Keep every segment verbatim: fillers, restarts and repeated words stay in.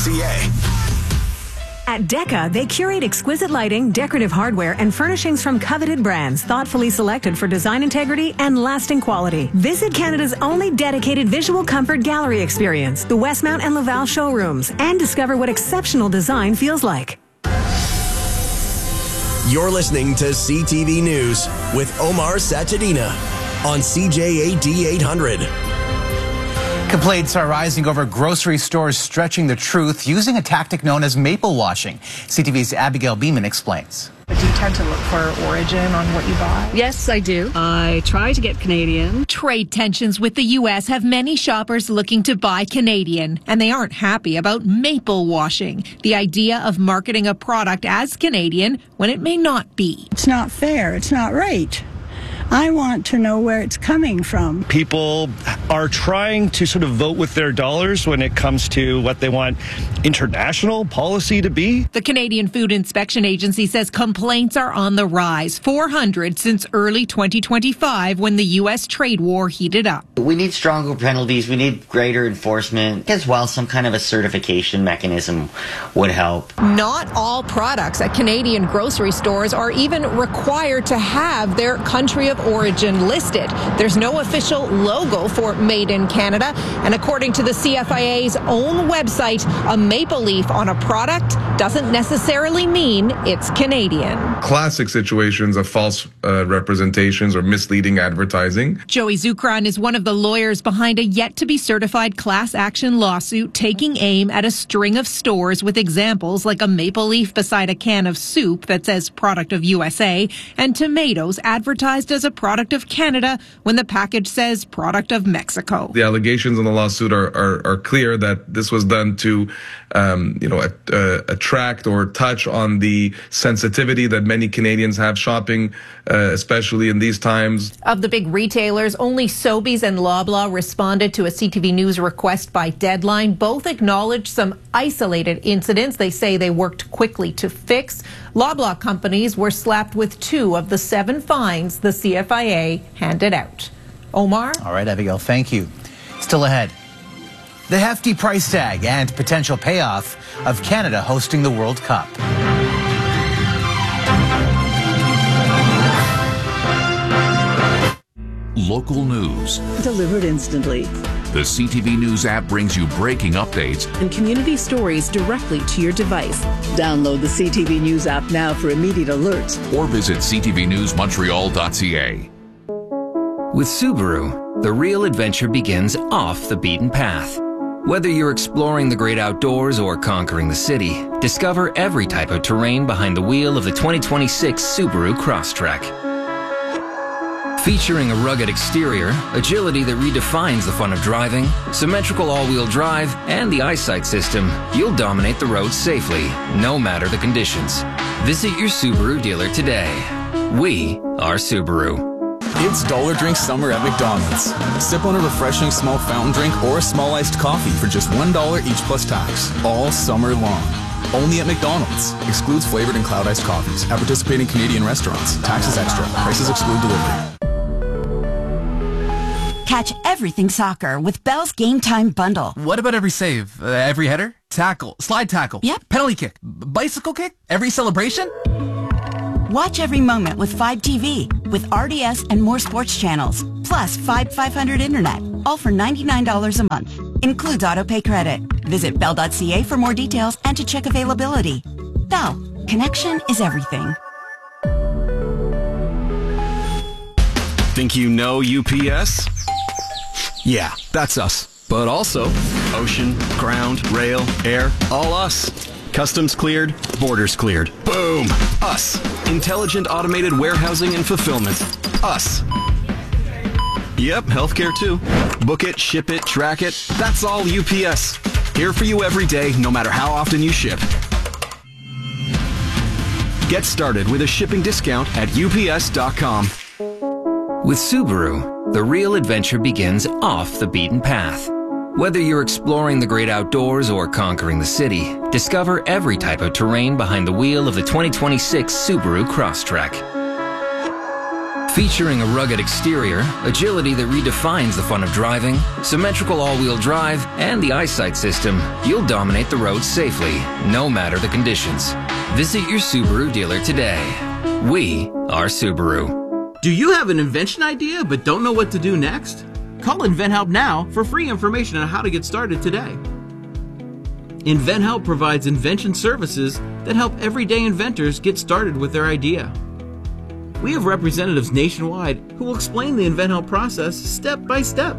C A. At Decca, they curate exquisite lighting, decorative hardware, and furnishings from coveted brands, thoughtfully selected for design integrity and lasting quality. Visit Canada's only dedicated visual comfort gallery experience, the Westmount and Laval showrooms, and discover what exceptional design feels like. You're listening to C T V News with Omar Sachedina on C J A D eight hundred. Complaints are rising over grocery stores stretching the truth using a tactic known as maple washing. C T V's Abigail Beeman explains. Do you tend to look for origin on what you buy? Yes, I do. I try to get Canadian. Trade tensions with the U S have many shoppers looking to buy Canadian, and they aren't happy about maple washing, the idea of marketing a product as Canadian when it may not be. It's not fair. It's not right. I want to know where it's coming from. People are trying to sort of vote with their dollars when it comes to what they want international policy to be. The Canadian Food Inspection Agency says complaints are on the rise, four hundred since early twenty twenty-five when the U S trade war heated up. We need stronger penalties. We need greater enforcement as well. Some kind of a certification mechanism would help. Not all products at Canadian grocery stores are even required to have their country of origin listed. There's no official logo for Made in Canada, and according to the C F I A's own website, a maple leaf on a product doesn't necessarily mean it's Canadian. Classic situations of false uh, representations or misleading advertising. Joey Zukran is one of the lawyers behind a yet-to-be-certified class action lawsuit taking aim at a string of stores with examples like a maple leaf beside a can of soup that says product of U S A and tomatoes advertised as a product of Canada when the package says product of Mexico. The allegations in the lawsuit are, are, are clear that this was done to, um, you know, uh, attract or touch on the sensitivity that many Canadians have shopping, uh, especially in these times. Of the big retailers, only Sobeys and Loblaw responded to a C T V News request by deadline. Both acknowledged some isolated incidents they say they worked quickly to fix. Loblaw companies were slapped with two of the seven fines the C F I A handed out. Omar? All right, Abigail, thank you. Still ahead, the hefty price tag and potential payoff of Canada hosting the World Cup. Local news. Delivered instantly. The C T V News app brings you breaking updates and community stories directly to your device. Download the C T V News app now for immediate alerts. Or visit c t v news montreal dot c a. With Subaru, the real adventure begins off the beaten path. Whether you're exploring the great outdoors or conquering the city, discover every type of terrain behind the wheel of the twenty twenty-six Subaru Crosstrek. Featuring a rugged exterior, agility that redefines the fun of driving, symmetrical all-wheel drive, and the eyesight system, you'll dominate the roads safely, no matter the conditions. Visit your Subaru dealer today. We are Subaru. It's Dollar Drink Summer at McDonald's. Sip on a refreshing small fountain drink or a small iced coffee for just one dollar each plus tax, all summer long. Only at McDonald's. Excludes flavored and cloud iced coffees. At participating Canadian restaurants. Taxes extra. Prices exclude delivery. Catch everything soccer with Bell's Game Time Bundle. What about every save? Uh, every header? Tackle? Slide tackle? Yep. Penalty kick? B- bicycle kick? Every celebration? Watch every moment with five T V, with R D S and more sports channels, plus five five hundred internet, all for ninety-nine dollars a month. Includes autopay credit. Visit bell dot c a for more details and to check availability. Bell, connection is everything. Think you know U P S? Yeah, that's us. But also, ocean, ground, rail, air, all us. Customs cleared, borders cleared. Boom! Us. Intelligent automated warehousing and fulfillment. Us. Yep, healthcare too. Book it, ship it, track it. That's all U P S. Here for you every day, no matter how often you ship. Get started with a shipping discount at U P S dot com. With Subaru, the real adventure begins off the beaten path. Whether you're exploring the great outdoors or conquering the city, discover every type of terrain behind the wheel of the twenty twenty-six Subaru Crosstrek. Featuring a rugged exterior, agility that redefines the fun of driving, symmetrical all-wheel drive, and the eyesight system, you'll dominate the road safely, no matter the conditions. Visit your Subaru dealer today. We are Subaru. Do you have an invention idea but don't know what to do next? Call InventHelp now for free information on how to get started today. InventHelp provides invention services that help everyday inventors get started with their idea. We have representatives nationwide who will explain the InventHelp process step by step.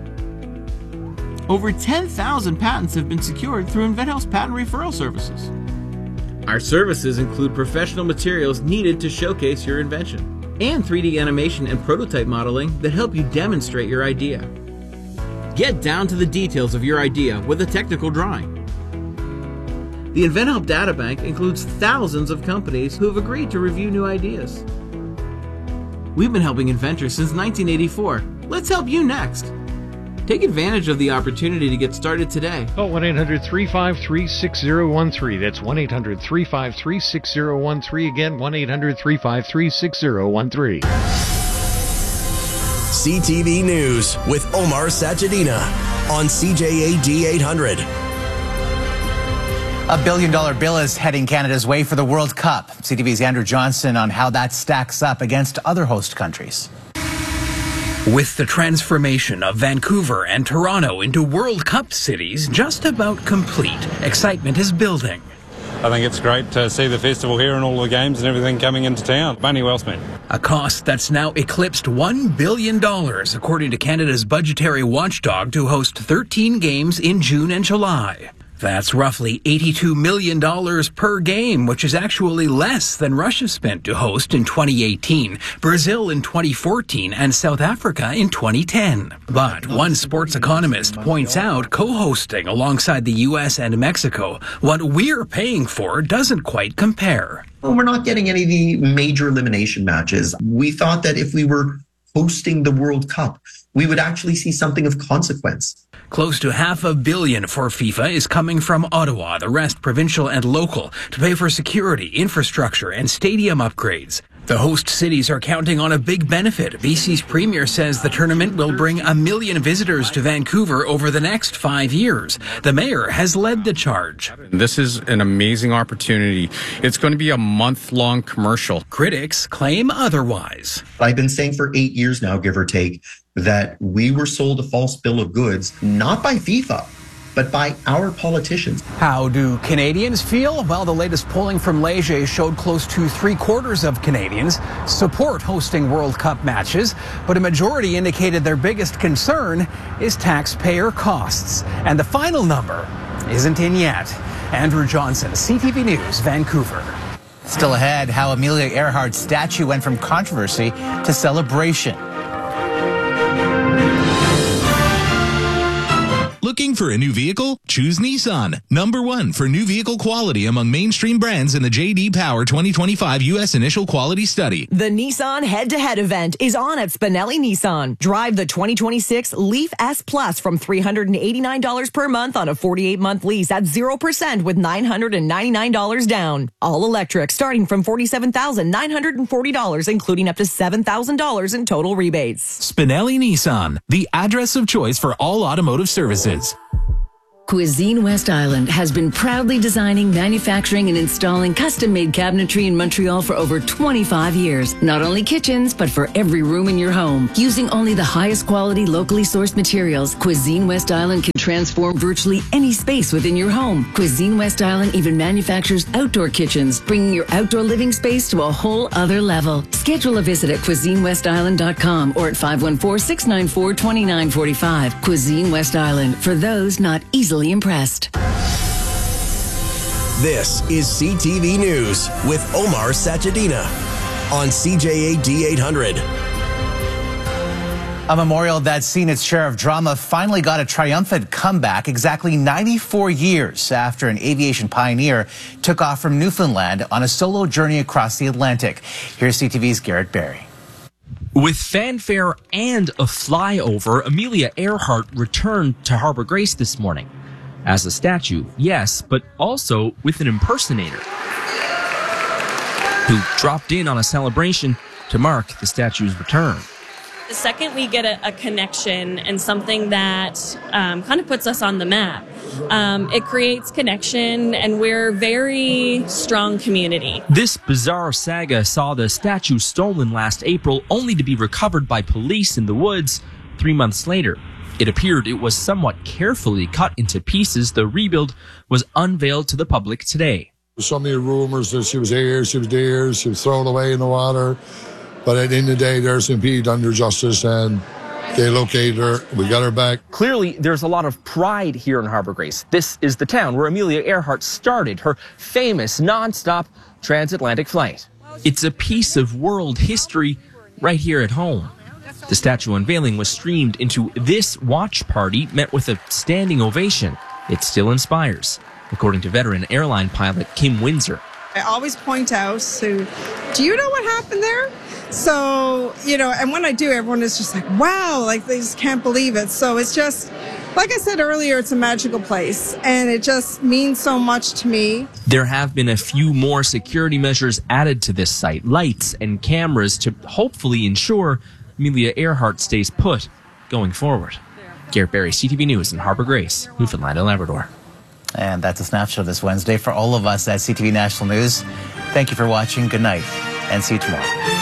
Over ten thousand patents have been secured through InventHelp's patent referral services. Our services include professional materials needed to showcase your invention and three D animation and prototype modeling that help you demonstrate your idea. Get down to the details of your idea with a technical drawing. The InventHelp Databank includes thousands of companies who have agreed to review new ideas. We've been helping inventors since nineteen eighty-four. Let's help you next. Take advantage of the opportunity to get started today. Call one eight hundred, three five three, six zero one three. That's one eight hundred, three five three, six zero one three. Again, one eight hundred, three five three, six zero one three. C T V News with Omar Sachedina on C J A D eight hundred. A billion dollar bill is heading Canada's way for the World Cup. C T V's Andrew Johnson on how that stacks up against other host countries. With the transformation of Vancouver and Toronto into World Cup cities just about complete, excitement is building. I think it's great to see the festival here and all the games and everything coming into town. Money well spent. A cost that's now eclipsed one billion dollars, according to Canada's budgetary watchdog, to host thirteen games in June and July. That's roughly eighty-two million dollars per game, which is actually less than Russia spent to host in twenty eighteen, Brazil in twenty fourteen, and South Africa in twenty ten. But one sports economist points out co-hosting alongside the U S and Mexico, what we're paying for doesn't quite compare. Well, we're not getting any of the major elimination matches. We thought that if we were hosting the World Cup, we would actually see something of consequence. Close to half a billion for FIFA is coming from Ottawa, the rest provincial and local, to pay for security, infrastructure, and stadium upgrades. The host cities are counting on a big benefit. B C's premier says the tournament will bring a million visitors to Vancouver over the next five years. The mayor has led the charge. This is an amazing opportunity. It's going to be a month-long commercial. Critics claim otherwise. I've been saying for eight years now, give or take, that we were sold a false bill of goods, not by FIFA, but by our politicians. How do Canadians feel? Well, the latest polling from Leger showed close to three quarters of Canadians support hosting World Cup matches, but a majority indicated their biggest concern is taxpayer costs. And the final number isn't in yet. Andrew Johnson, C T V News, Vancouver. Still ahead, how Amelia Earhart's statue went from controversy to celebration. Looking for a new vehicle? Choose Nissan. Number one for new vehicle quality among mainstream brands in the J D Power twenty twenty-five U S Initial Quality Study. The Nissan head-to-head event is on at Spinelli Nissan. Drive the twenty twenty-six Leaf S Plus from three hundred eighty-nine dollars per month on a forty-eight month lease at zero percent with nine hundred ninety-nine dollars down. All electric starting from forty-seven thousand nine hundred forty dollars, including up to seven thousand dollars in total rebates. Spinelli Nissan, the address of choice for all automotive services. Cuisine West Island has been proudly designing, manufacturing, and installing custom-made cabinetry in Montreal for over twenty-five years. Not only kitchens, but for every room in your home. Using only the highest quality, locally sourced materials, Cuisine West Island can transform virtually any space within your home. Cuisine West Island even manufactures outdoor kitchens, bringing your outdoor living space to a whole other level. Schedule a visit at cuisine west island dot com or at five one four, six nine four, two nine four five. Cuisine West Island, for those not easily impressed. This is C T V News with Omar Sachedina on C J A D eight hundred. A memorial that's seen its share of drama finally got a triumphant comeback exactly ninety-four years after an aviation pioneer took off from Newfoundland on a solo journey across the Atlantic. Here's C T V's Garrett Barry. With fanfare and a flyover, Amelia Earhart returned to Harbor Grace this morning. As a statue, yes, but also with an impersonator who dropped in on a celebration to mark the statue's return. The second we get a, a connection and something that um, kind of puts us on the map, um, it creates connection, and we're a very strong community. This bizarre saga saw the statue stolen last April, only to be recovered by police in the woods three months later. It appeared it was somewhat carefully cut into pieces. The rebuild was unveiled to the public today. So many rumors that she was here, she was there, she was thrown away in the water. But at the end of the day, there's impede under justice, and they located her. We got her back. Clearly, there's a lot of pride here in Harbour Grace. This is the town where Amelia Earhart started her famous non-stop transatlantic flight. It's a piece of world history right here at home. The statue unveiling was streamed into this watch party, met with a standing ovation. It still inspires, according to veteran airline pilot Kim Windsor. I always point out to, do you know what happened there? So, you know, and when I do, everyone is just like, wow, like they just can't believe it. So it's just, like I said earlier, it's a magical place, and it just means so much to me. There have been a few more security measures added to this site, lights and cameras to hopefully ensure Amelia Earhart stays put going forward. Garrett Berry, C T V News in Harbour Grace, Newfoundland and Labrador. And that's a snapshot this Wednesday for all of us at C T V National News. Thank you for watching. Good night, and see you tomorrow.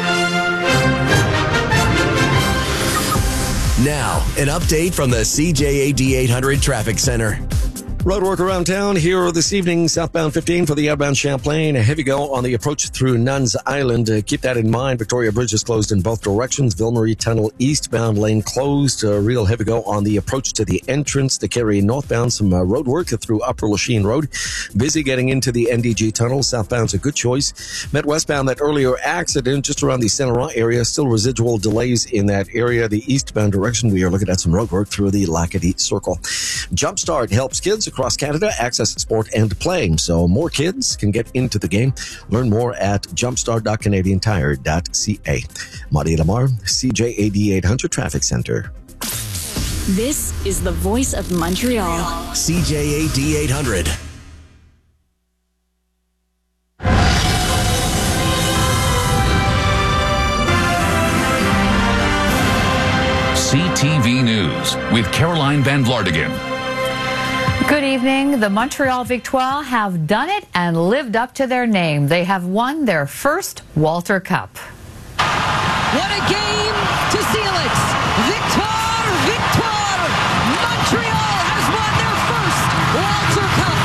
Now, an update from the C J A D eight hundred Traffic Center. Roadwork around town here this evening, southbound fifteen for the outbound Champlain. A heavy go on the approach through Nuns Island. Uh, keep that in mind. Victoria Bridge is closed in both directions. Ville-Marie Tunnel eastbound lane closed. A real heavy go on the approach to the entrance to Carrie northbound. Some uh, road work through Upper Lachine Road. Busy getting into the N D G Tunnel. Southbound's a good choice. Met westbound, that earlier accident just around the Saint Laurent area. Still residual delays in that area. The eastbound direction, we are looking at some road work through the Lacadie Circle. Jumpstart helps kids across Canada access sport and play, so more kids can get into the game. Learn more at jumpstart dot canadian tire dot c a. Marty Lamar, C J A D eight hundred Traffic Center. This is the voice of Montreal. C J A D eight hundred. C T V News with Caroline Van Vlardigan. Good evening. The Montreal Victoires have done it and lived up to their name. They have won their first Walter Cup. What a game to seal it! Victoire, Victoire! Montreal has won their first Walter Cup!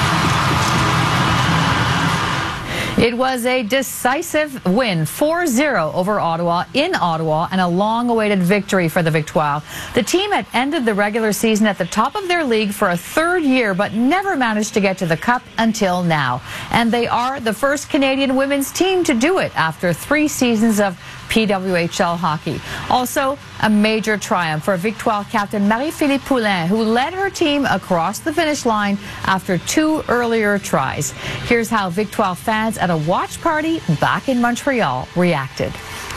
It was a decisive win, four zero over Ottawa in Ottawa, and a long-awaited victory for the Victoires. The team had ended the regular season at the top of their league for a third year, but never managed to get to the Cup until now. And they are the first Canadian women's team to do it after three seasons of P W H L hockey. Also, a major triumph for Victoire captain Marie-Philippe Poulin, who led her team across the finish line after two earlier tries. Here's how Victoire fans at a watch party back in Montreal reacted.